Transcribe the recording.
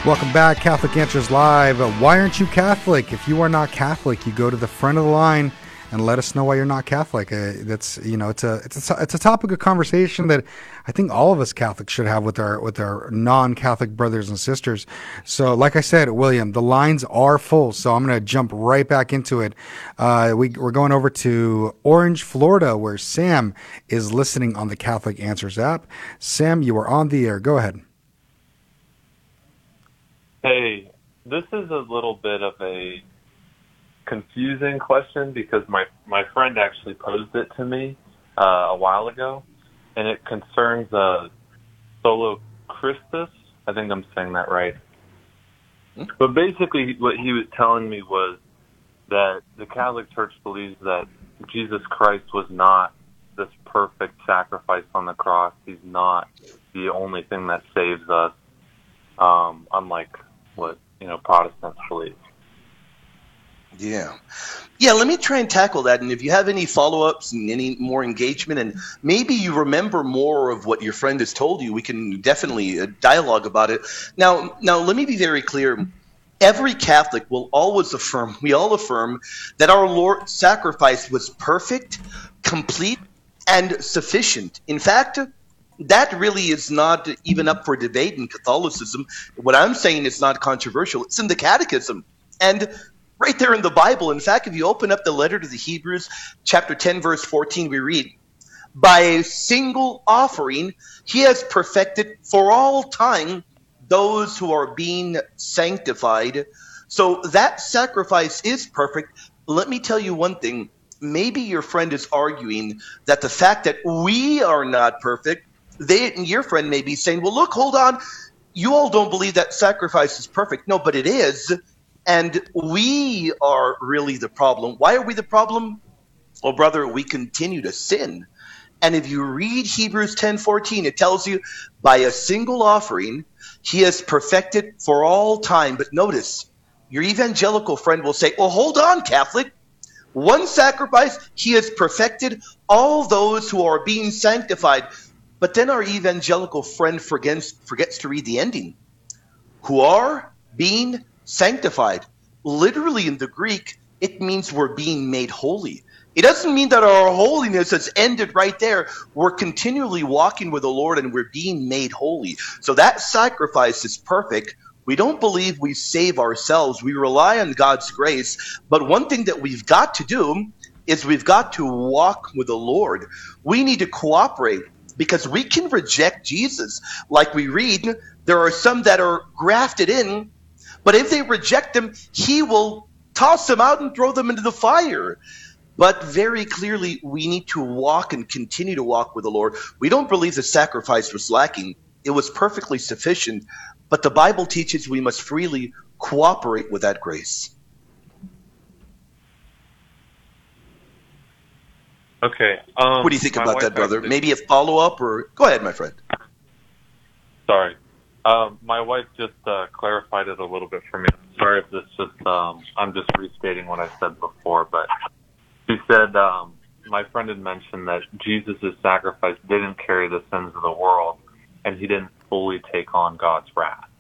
Welcome back, Catholic Answers Live. Why aren't you Catholic? If you are not Catholic, you go to the front of the line and let us know why you're not Catholic. It's a topic of conversation that I think all of us Catholics should have with our non-Catholic brothers and sisters. So, like I said, William, the lines are full, so I'm going to jump right back into it. We're going over to Orange, Florida, where Sam is listening on the Catholic Answers app. Sam, you are on the air. Go ahead. Hey, this is a little bit of a confusing question because my friend actually posed it to me a while ago, and it concerns Solo Christus. I think I'm saying that right. But basically what he was telling me was that the Catholic Church believes that Jesus Christ was not this perfect sacrifice on the cross. He's not the only thing that saves us, unlike what Protestants believe. Yeah, let me try and tackle that. And if you have any follow-ups and any more engagement, and maybe you remember more of what your friend has told you, we can definitely dialogue about it. Now, let me be very clear. Every Catholic will always affirm, we all affirm, that our Lord's sacrifice was perfect, complete, and sufficient. In fact, that really is not even up for debate in Catholicism. What I'm saying is not controversial. It's in the Catechism. And right there in the Bible, in fact, if you open up the letter to the Hebrews, chapter 10, verse 14, we read, "By a single offering, he has perfected for all time those who are being sanctified." So that sacrifice is perfect. Let me tell you one thing. Maybe your friend is arguing that the fact that we are not perfect, your friend may be saying, well, look, hold on. You all don't believe that sacrifice is perfect. No, but it is. And we are really the problem. Why are we the problem? Well, brother, we continue to sin. And if you read Hebrews 10:14, it tells you, by a single offering, he has perfected for all time. But notice, your evangelical friend will say, well, hold on, Catholic. One sacrifice, he has perfected all those who are being sanctified. But then our evangelical friend forgets to read the ending. Who are being sanctified. Literally in the Greek, it means we're being made holy. It doesn't mean that our holiness has ended right there. We're continually walking with the Lord and we're being made holy. So that sacrifice is perfect. We don't believe we save ourselves. We rely on God's grace. But one thing that we've got to do is we've got to walk with the Lord. We need to cooperate because we can reject Jesus. Like we read, there are some that are grafted in, but if they reject him, he will toss them out and throw them into the fire. But very clearly, we need to walk and continue to walk with the Lord. We don't believe the sacrifice was lacking. It was perfectly sufficient. But the Bible teaches we must freely cooperate with that grace. Okay. What do you think about that, brother? Maybe a follow-up, or go ahead, my friend. Sorry. My wife just clarified it a little bit for me. Sorry if this just, I'm just restating what I said before, but she said my friend had mentioned that Jesus' sacrifice didn't carry the sins of the world, and he didn't fully take on God's wrath.